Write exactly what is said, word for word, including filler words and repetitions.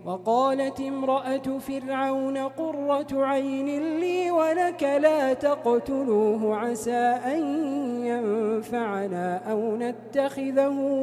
وقالت امرأة فرعون قرة عين لي ولك لا تقتلوه عسى أن ينفعنا أو نتخذه